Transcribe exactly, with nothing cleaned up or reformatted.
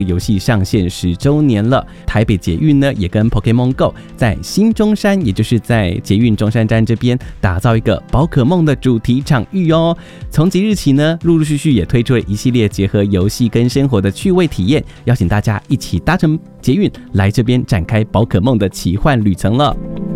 游戏上线十周年了，台北捷运呢也跟 Pokémon Go 在新中山，也就是在捷运中山站这边打造一个宝可梦的主题场域哦。从即日起呢，陆陆续续也推出了一系列结合游戏跟生活的趣味体验，邀请大家一起搭乘捷运来这边展开宝可梦的奇幻旅程了。